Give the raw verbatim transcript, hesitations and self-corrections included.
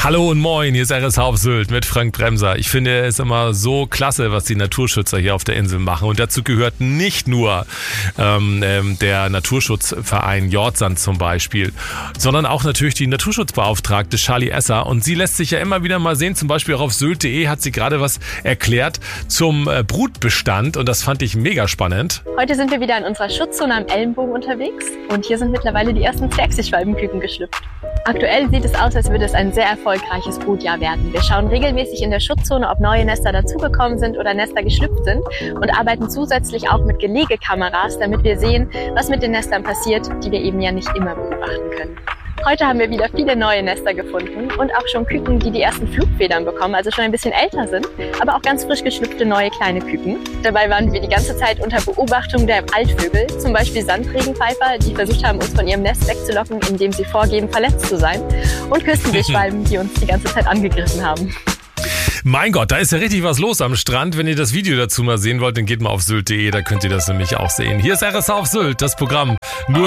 Hallo und moin, hier ist R S H auf Sylt mit Frank Bremser. Ich finde es immer so klasse, was die Naturschützer hier auf der Insel machen. Und dazu gehört nicht nur ähm, der Naturschutzverein Jordsand zum Beispiel, sondern auch natürlich die Naturschutzbeauftragte Charlie Esser. Und sie lässt sich ja immer wieder mal sehen, zum Beispiel auch auf sylt punkt de hat sie gerade was erklärt zum äh, Brutbestand. Und das fand ich mega spannend. Heute sind wir wieder in unserer Schutzzone am Ellenbogen unterwegs. Und hier sind mittlerweile die ersten Zwergseeschwalbenküken geschlüpft. Aktuell sieht es aus, als würde es ein sehr erfolgreiches Brutjahr werden. Wir schauen regelmäßig in der Schutzzone, ob neue Nester dazugekommen sind oder Nester geschlüpft sind und arbeiten zusätzlich auch mit Gelegekameras, damit wir sehen, was mit den Nestern passiert, die wir eben ja nicht immer beobachten können. Heute haben wir wieder viele neue Nester gefunden und auch schon Küken, die die ersten Flugfedern bekommen, also schon ein bisschen älter sind, aber auch ganz frisch geschlüpfte neue kleine Küken. Dabei waren wir die ganze Zeit unter Beobachtung der Altvögel, zum Beispiel Sandregenpfeifer, die versucht haben, uns von ihrem Nest wegzulocken, indem sie vorgeben, verletzt zu sein, und Küstenseeschwalben, die uns die ganze Zeit angegriffen haben. Mein Gott, da ist ja richtig was los am Strand. Wenn ihr das Video dazu mal sehen wollt, dann geht mal auf sylt punkt de, da könnt ihr das nämlich auch sehen. Hier ist R S H auf Sylt, das Programm